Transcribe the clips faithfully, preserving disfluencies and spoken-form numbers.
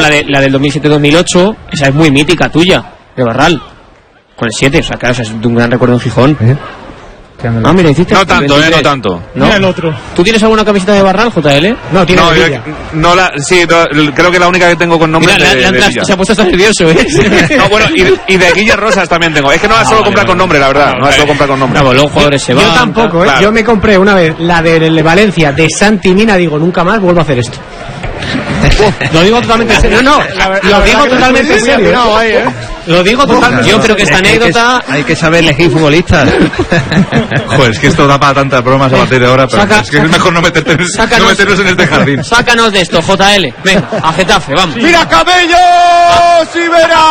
la, de, la del dos mil siete dos mil ocho, esa es muy mítica tuya, de Barral, con el siete, o sea, claro, o sea, es de un gran recuerdo en Gijón. ¿Eh? Ah, mira, hiciste no tanto, eh, no tanto. ¿No? Mira el otro. ¿Tú tienes alguna camiseta de Barral, J L? No, tiene no, yo, no la, sí, no, creo que la única que tengo con nombre mira, de, la, la, de se ha puesto hasta nervioso, ¿eh? No, bueno, y, y de Guille Rosas también tengo. Es que no la ah, suelo vale, comprar vale. con nombre, la verdad. No, no la suelo comprar con nombre. Claro, los jugadores se van. Yo tampoco, ¿eh? Claro. Yo me compré una vez la de Valencia de Santi Mina, digo, nunca más vuelvo a hacer esto. Lo digo totalmente en serio. No, no, la, la, lo digo totalmente en serio. No, ahí, ¿eh? Lo digo totalmente. Yo creo que esta anécdota. Hay que, hay que saber elegir futbolistas. Joder, es que esto da para tantas bromas a partir de ahora, pero saca, es que saca, es mejor no, meterte, sácanos, no meternos en este jardín. Sácanos de esto, J L. Venga, a Getafe, vamos. ¡Mira Camello! ¡Sí verá!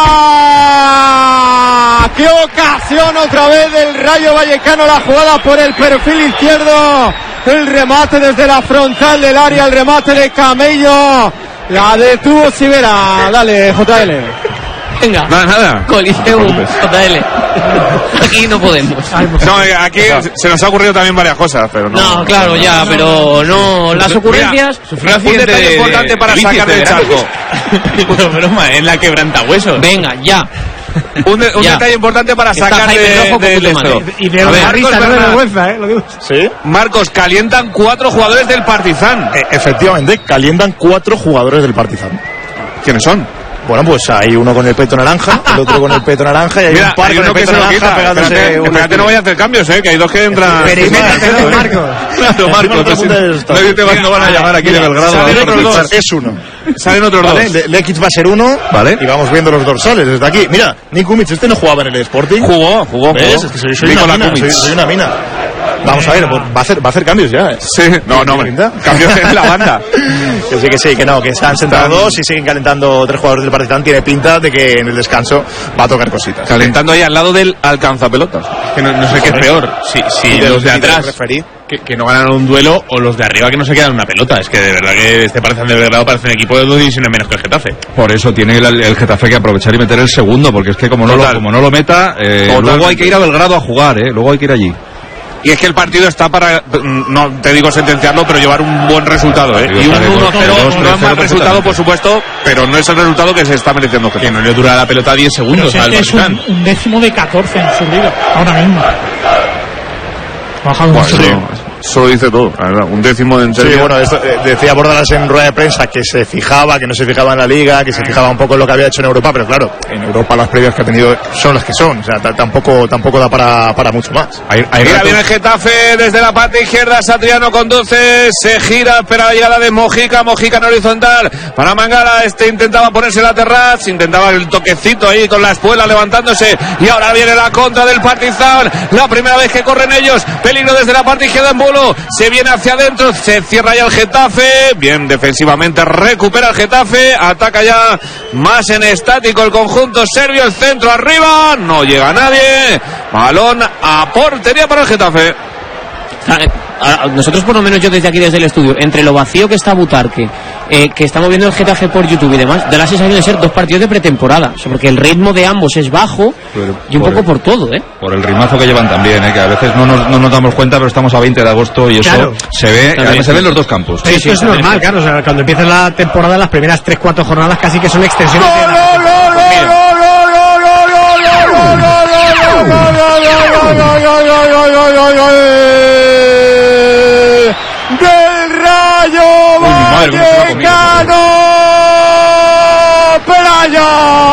¡Qué ocasión otra vez del Rayo Vallecano! La jugada por el perfil izquierdo. El remate desde la frontal del área, el remate de Camello. La detuvo Sivera. Dale, J L. Venga. Nada, nada. Coliseum, J L. Aquí no podemos. No, aquí se nos ha ocurrido también varias cosas, pero no. No, claro, ya, pero no. Las ocurrencias. Mira, un detalle importante para sacar del charco. Pero broma, es la quebrantahuesos. Venga, ya. Un, de, un detalle importante para Está sacar de, de, de esto. Y de una risa, no de vergüenza, ¿eh? Lo digo. Sí. Marcos, calientan cuatro jugadores del Partizan. Eh, efectivamente, calientan cuatro jugadores del Partizan. ¿Quiénes son? Bueno, pues hay uno con el peto naranja, el otro con el peto naranja y hay Mira, un par hay con el uno peto que naranja quita, pegándose. Espérate, espérate, no voy a hacer cambios, eh, que hay dos que entran. Pero Marcos. Claro, Marcos, nadie te va, no van a llamar aquí de Belgrado. Salen otros dos, es uno. Salen otros ¿Vale? dos. Le Lekic va a ser uno, ¿vale? Y vamos viendo los dorsales desde aquí. Mira, Nikumic, este no jugaba en el Sporting. Jugó, jugó. ¿Ves? jugó. Es que soy, soy, una mina, soy, soy una mina. Vamos a ver, va a hacer, va a hacer cambios ya. ¿eh? Sí, no, no, cambios en la banda. Que sí, que sí, que no, que se han sentado dos y siguen calentando tres jugadores del Partizan. Tiene pinta de que en el descanso va a tocar cositas. Calentando ahí al lado del alcanzapelotas. Que no, no sé qué es peor, si, si los de atrás que, que no ganan un duelo o los de arriba que no se quedan una pelota. Es que de verdad que este Partizan de Belgrado parece un equipo de dos divisiones menos que el Getafe. Por eso tiene el, el Getafe que aprovechar y meter el segundo, porque es que como no lo, como no lo meta, eh, luego hay que ir a Belgrado a jugar, eh, luego hay que ir allí. Y es que el partido está para, no te digo sentenciarlo, pero llevar un buen resultado, ¿eh? Y un uno cero no es mal resultado, por supuesto, pero no es el resultado que se está mereciendo. Que no le dura la pelota diez segundos al Partizan. Es un, un décimo de catorce en su liga, ahora mismo. Bajado mucho. Eso lo dice todo, la verdad. Un décimo de en serio. Sí, bueno, esto, eh, decía Bordalas en rueda de prensa que se fijaba, que no se fijaba en la liga, que se fijaba un poco en lo que había hecho en Europa, pero claro, en Europa las previas que ha tenido son las que son, o sea, tampoco tampoco da para, para mucho más. Hay, hay Mira, viene el Getafe desde la parte izquierda, Satriano conduce, se gira, espera la llegada de Mojica, Mojica en horizontal, para Mangala, este intentaba ponerse la terraz, intentaba el toquecito ahí con la espuela levantándose, y ahora viene la contra del Partizan, la primera vez que corren ellos, peligro desde la parte izquierda en Bolo, se viene hacia adentro, se cierra ya el Getafe, bien defensivamente recupera el Getafe, ataca ya más en estático el conjunto serbio, el centro arriba, no llega nadie, balón a portería para el Getafe. Nosotros por lo menos yo desde aquí, desde el estudio, entre lo vacío que está Butarque, eh, que estamos viendo el Getafe por YouTube y demás, da la sensación de ser dos partidos de pretemporada, o sea, porque el ritmo de ambos es bajo pero, y un poco el, por todo, ¿eh? Por el rimazo que llevan también, ¿eh? Que a veces no nos, no nos damos cuenta, pero estamos a veinte de agosto y eso claro. se ve, también, se ve en los dos campos. Sí, sí, esto es normal, claro, o sea, cuando empieza la temporada, las primeras tres cuatro jornadas casi que son extensiones de del Rayo Vallecano, Playa,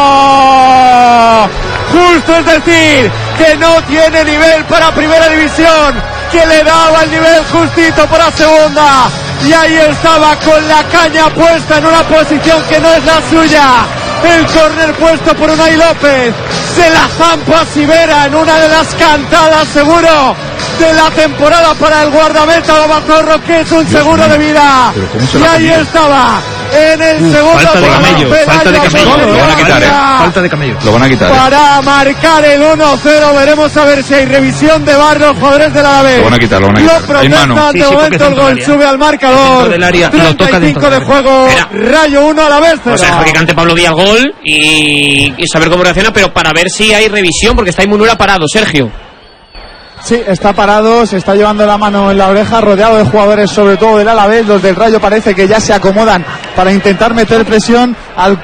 justo es decir que no tiene nivel para primera división, que le daba el nivel justito para segunda, y ahí estaba con la caña puesta en una posición que no es la suya, el córner puesto por Unai López, se la zampa Sivera en una de las cantadas seguro de la temporada para el guardameta Bajo Roquet, un seguro de vida, y ahí estaba en el uh, segundo falta de camello, falta de camello, lo van a quitar, eh. falta de camello, lo van a quitar, para eh. marcar el uno cero, veremos a ver si hay revisión de bar los jugadores del Alavés, lo van a quitar, lo van a quitar, lo protestan, de sí, sí, momento el gol sube al marcador, del área, treinta y cinco de juego, Era. Rayo uno Alavés cero. O sea, que cante Pablo Díaz gol y, y saber cómo reacciona, pero para ver si hay revisión, porque está Inmunura parado, Sergio. Sí, está parado, se está llevando la mano en la oreja, rodeado de jugadores sobre todo del Alavés, los del Rayo parece que ya se acomodan para intentar meter presión al